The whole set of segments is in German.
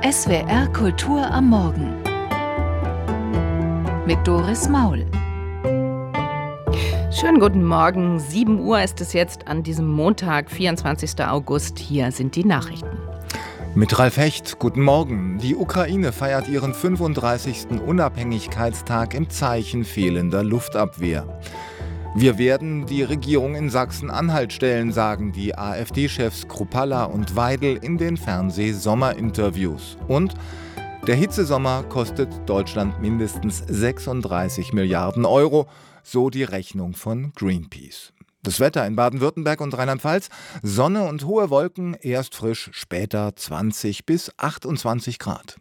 SWR Kultur am Morgen mit Doris Maul. Schönen guten Morgen, 7 Uhr ist es jetzt an diesem Montag, 24. August. Hier sind die Nachrichten. Mit Ralf Hecht, guten Morgen. Die Ukraine feiert ihren 35. Unabhängigkeitstag im Zeichen fehlender Luftabwehr. Wir werden die Regierung in Sachsen-Anhalt stellen, sagen die AfD-Chefs Kruppalla und Weidel in den Fernseh-Sommerinterviews. Und der Hitzesommer kostet Deutschland mindestens 36 Milliarden Euro, so die Rechnung von Greenpeace. Das Wetter in Baden-Württemberg und Rheinland-Pfalz: Sonne und hohe Wolken, erst frisch, später 20 bis 28 Grad.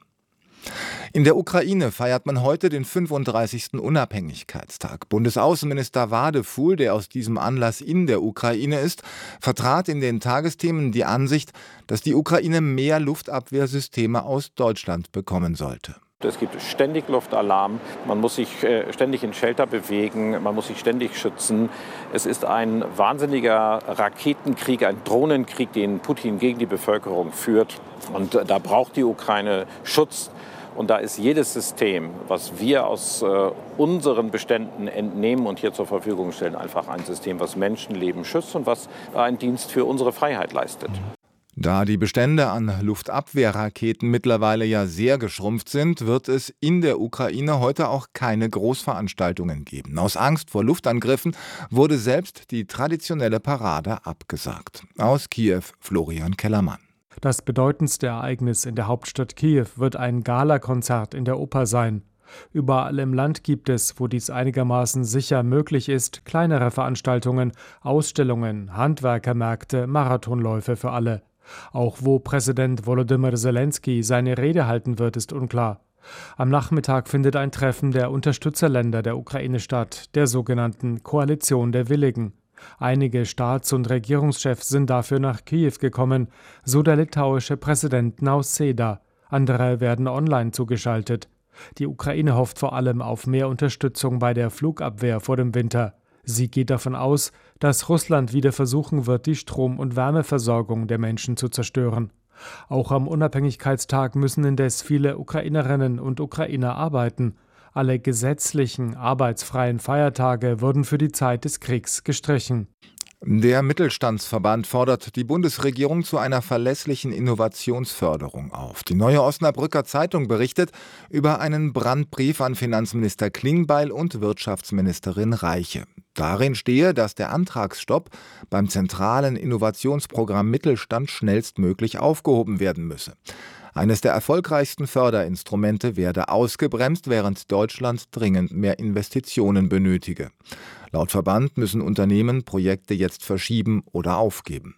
In der Ukraine feiert man heute den 35. Unabhängigkeitstag. Bundesaußenminister Wadefuhl, der aus diesem Anlass in der Ukraine ist, vertrat in den Tagesthemen die Ansicht, dass die Ukraine mehr Luftabwehrsysteme aus Deutschland bekommen sollte. Es gibt ständig Luftalarm, man muss sich ständig in Shelter bewegen, man muss sich ständig schützen. Es ist ein wahnsinniger Raketenkrieg, ein Drohnenkrieg, den Putin gegen die Bevölkerung führt. Und da braucht die Ukraine Schutz. Und da ist jedes System, was wir aus unseren Beständen entnehmen und hier zur Verfügung stellen, einfach ein System, was Menschenleben schützt und was einen Dienst für unsere Freiheit leistet. Da die Bestände an Luftabwehrraketen mittlerweile ja sehr geschrumpft sind, wird es in der Ukraine heute auch keine Großveranstaltungen geben. Aus Angst vor Luftangriffen wurde selbst die traditionelle Parade abgesagt. Aus Kiew Florian Kellermann. Das bedeutendste Ereignis in der Hauptstadt Kiew wird ein Galakonzert in der Oper sein. Überall im Land gibt es, wo dies einigermaßen sicher möglich ist, kleinere Veranstaltungen, Ausstellungen, Handwerkermärkte, Marathonläufe für alle. Auch wo Präsident Volodymyr Zelensky seine Rede halten wird, ist unklar. Am Nachmittag findet ein Treffen der Unterstützerländer der Ukraine statt, der sogenannten Koalition der Willigen. Einige Staats- und Regierungschefs sind dafür nach Kiew gekommen, so der litauische Präsident Nausėda. Andere werden online zugeschaltet. Die Ukraine hofft vor allem auf mehr Unterstützung bei der Flugabwehr vor dem Winter. Sie geht davon aus, dass Russland wieder versuchen wird, die Strom- und Wärmeversorgung der Menschen zu zerstören. Auch am Unabhängigkeitstag müssen indes viele Ukrainerinnen und Ukrainer arbeiten. Alle gesetzlichen, arbeitsfreien Feiertage wurden für die Zeit des Kriegs gestrichen. Der Mittelstandsverband fordert die Bundesregierung zu einer verlässlichen Innovationsförderung auf. Die Neue Osnabrücker Zeitung berichtet über einen Brandbrief an Finanzminister Klingbeil und Wirtschaftsministerin Reiche. Darin stehe, dass der Antragsstopp beim zentralen Innovationsprogramm Mittelstand schnellstmöglich aufgehoben werden müsse. Eines der erfolgreichsten Förderinstrumente werde ausgebremst, während Deutschland dringend mehr Investitionen benötige. Laut Verband müssen Unternehmen Projekte jetzt verschieben oder aufgeben.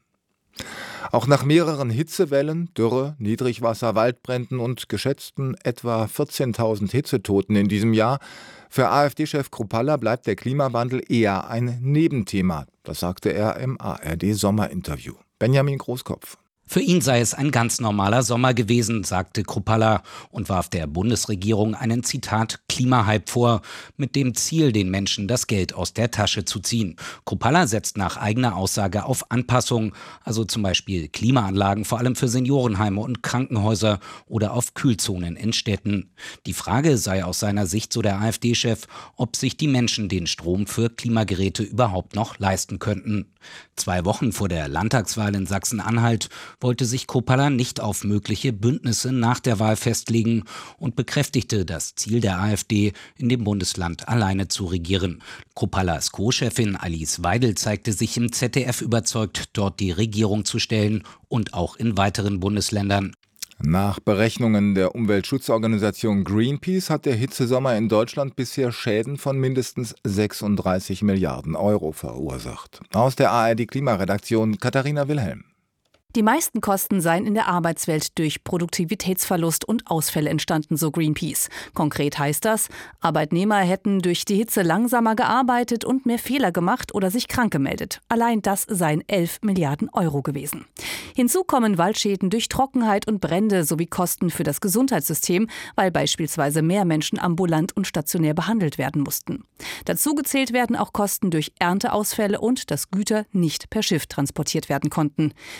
Auch nach mehreren Hitzewellen, Dürre, Niedrigwasser, Waldbränden und geschätzten etwa 14.000 Hitzetoten in diesem Jahr, für AfD-Chef Kruppalla bleibt der Klimawandel eher ein Nebenthema. Das sagte er im ARD-Sommerinterview. Benjamin Großkopf. Für ihn sei es ein ganz normaler Sommer gewesen, sagte Kruppalla und warf der Bundesregierung einen, Zitat, Klimahype vor, mit dem Ziel, den Menschen das Geld aus der Tasche zu ziehen. Kruppalla setzt nach eigener Aussage auf Anpassung, also zum Beispiel Klimaanlagen, vor allem für Seniorenheime und Krankenhäuser oder auf Kühlzonen in Städten. Die Frage sei aus seiner Sicht, so der AfD-Chef, ob sich die Menschen den Strom für Klimageräte überhaupt noch leisten könnten. 2 Wochen vor der Landtagswahl in Sachsen-Anhalt wollte sich Kruppalla nicht auf mögliche Bündnisse nach der Wahl festlegen und bekräftigte das Ziel der AfD, in dem Bundesland alleine zu regieren. Kruppallas Co-Chefin Alice Weidel zeigte sich im ZDF überzeugt, dort die Regierung zu stellen und auch in weiteren Bundesländern. Nach Berechnungen der Umweltschutzorganisation Greenpeace hat der Hitzesommer in Deutschland bisher Schäden von mindestens 36 Milliarden Euro verursacht. Aus der ARD-Klimaredaktion Katharina Wilhelm. Die meisten Kosten seien in der Arbeitswelt durch Produktivitätsverlust und Ausfälle entstanden, so Greenpeace. Konkret heißt das, Arbeitnehmer hätten durch die Hitze langsamer gearbeitet und mehr Fehler gemacht oder sich krank gemeldet. Allein das seien 11 Milliarden Euro gewesen. Hinzu kommen Waldschäden durch Trockenheit und Brände sowie Kosten für das Gesundheitssystem, weil beispielsweise mehr Menschen ambulant und stationär behandelt werden mussten. Dazu gezählt werden auch Kosten durch Ernteausfälle und dass Güter nicht per Schiff transportiert werden konnten. Greenpeace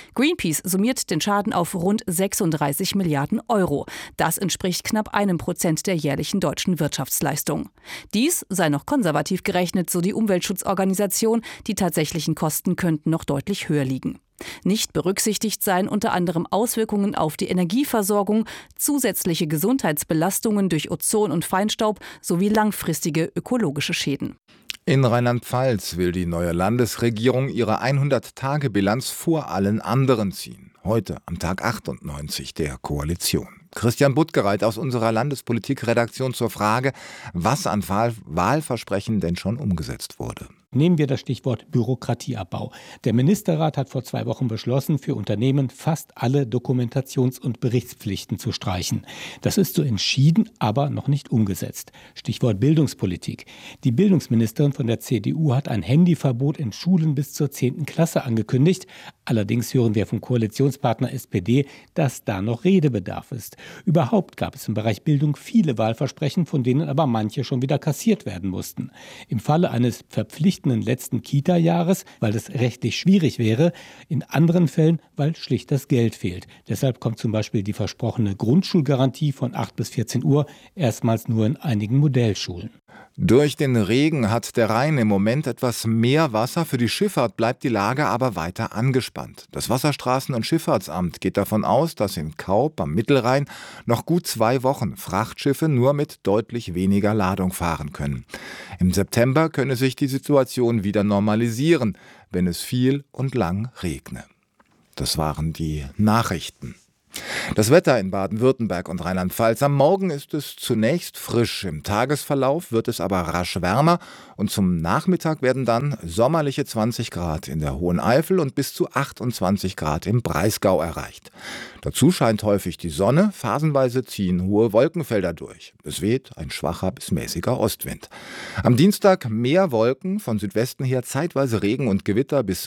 Greenpeace summiert den Schaden auf rund 36 Milliarden Euro. Das entspricht knapp 1% der jährlichen deutschen Wirtschaftsleistung. Dies sei noch konservativ gerechnet, so die Umweltschutzorganisation. Die tatsächlichen Kosten könnten noch deutlich höher liegen. Nicht berücksichtigt seien unter anderem Auswirkungen auf die Energieversorgung, zusätzliche Gesundheitsbelastungen durch Ozon und Feinstaub sowie langfristige ökologische Schäden. In Rheinland-Pfalz will die neue Landesregierung ihre 100-Tage-Bilanz vor allen anderen ziehen. Heute am Tag 98 der Koalition. Christian Buttgereit aus unserer Landespolitik-Redaktion zur Frage, was an Wahlversprechen denn schon umgesetzt wurde. Nehmen wir das Stichwort Bürokratieabbau. Der Ministerrat hat vor 2 Wochen beschlossen, für Unternehmen fast alle Dokumentations- und Berichtspflichten zu streichen. Das ist so entschieden, aber noch nicht umgesetzt. Stichwort Bildungspolitik. Die Bildungsministerin von der CDU hat ein Handyverbot in Schulen bis zur 10. Klasse angekündigt. Allerdings hören wir vom Koalitionspartner SPD, dass da noch Redebedarf ist. Überhaupt gab es im Bereich Bildung viele Wahlversprechen, von denen aber manche schon wieder kassiert werden mussten. Im Falle eines verpflichtenden letzten Kita-Jahres, weil es rechtlich schwierig wäre, in anderen Fällen, weil schlicht das Geld fehlt. Deshalb kommt zum Beispiel die versprochene Grundschulgarantie von 8 bis 14 Uhr erstmals nur in einigen Modellschulen. Durch den Regen hat der Rhein im Moment etwas mehr Wasser. Für die Schifffahrt bleibt die Lage aber weiter angespannt. Das Wasserstraßen- und Schifffahrtsamt geht davon aus, dass in Kaup am Mittelrhein noch gut 2 Wochen Frachtschiffe nur mit deutlich weniger Ladung fahren können. Im September könne sich die Situation wieder normalisieren, wenn es viel und lang regne. Das waren die Nachrichten. Das Wetter in Baden-Württemberg und Rheinland-Pfalz. Am Morgen ist es zunächst frisch. Im Tagesverlauf wird es aber rasch wärmer und zum Nachmittag werden dann sommerliche 20 Grad in der Hohen Eifel und bis zu 28 Grad im Breisgau erreicht. Dazu scheint häufig die Sonne, phasenweise ziehen hohe Wolkenfelder durch. Es weht ein schwacher bis mäßiger Ostwind. Am Dienstag mehr Wolken, von Südwesten her zeitweise Regen und Gewitter bis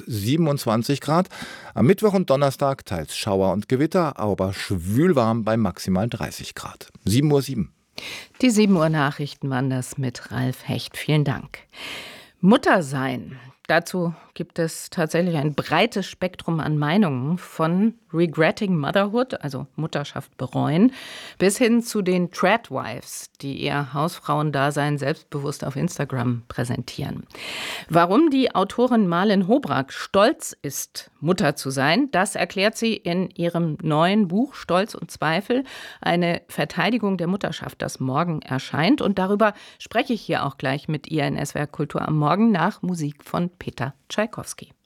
27 Grad. Am Mittwoch und Donnerstag teils Schauer und Gewitter, aber schwülwarm bei maximal 30 Grad. 7:07 Uhr. Die 7 Uhr Nachrichten waren das mit Ralf Hecht. Vielen Dank. Mutter sein. Dazu gibt es tatsächlich ein breites Spektrum an Meinungen, von Regretting Motherhood, also Mutterschaft bereuen, bis hin zu den Tradwives, die ihr Hausfrauendasein selbstbewusst auf Instagram präsentieren. Warum die Autorin Malin Hobrak stolz ist, Mutter zu sein, das erklärt sie in ihrem neuen Buch Stolz und Zweifel, eine Verteidigung der Mutterschaft, das morgen erscheint. Und darüber spreche ich hier auch gleich mit ihr in SWR Kultur am Morgen nach Musik von Peter Tschaikowski.